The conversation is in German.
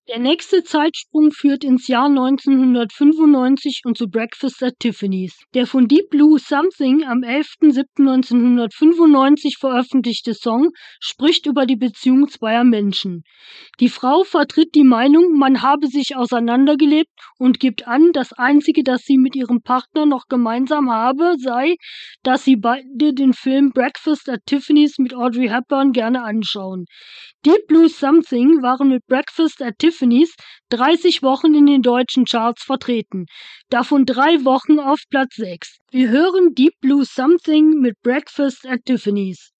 Der nächste Zeitsprung führt ins Jahr 1995 und zu Breakfast at Tiffany's. Der von Deep Blue Something am 11.07.1995 veröffentlichte Song spricht über die Beziehung zweier Menschen. Die Frau vertritt die Meinung, man habe sich auseinandergelebt und gibt an, das Einzige, das sie mit ihrem Partner noch gemeinsam habe, sei, dass sie beide den Film Breakfast at Tiffany's mit Audrey Hepburn gerne anschauen. Deep Blue Something waren mit Breakfast at Tiffany's 30 Wochen in den deutschen Charts vertreten, davon 3 Wochen auf Platz 6. Wir hören Deep Blue Something mit Breakfast at Tiffany's.